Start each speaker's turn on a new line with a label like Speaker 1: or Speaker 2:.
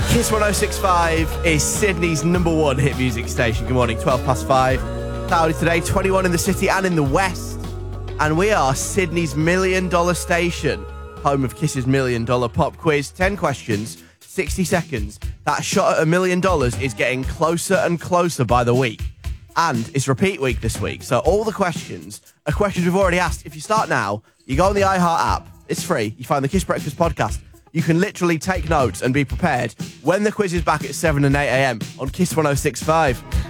Speaker 1: Kiss 106.5 is Sydney's number one hit music station. Good morning, 12 past 5. Cloudy today, 21 in the city and in the west. And we are Sydney's $1 million station, home of Kiss's $1 million pop quiz. 10 questions, 60 seconds. That shot at $1 million is getting closer and closer by the week. And it's repeat week this week. So all the questions are questions we've already asked. If you start now, you go on the iHeart app. It's free. You find the Kiss Breakfast podcast. You can literally take notes and be prepared when the quiz is back at 7 and 8 a.m. on Kiss 106.5.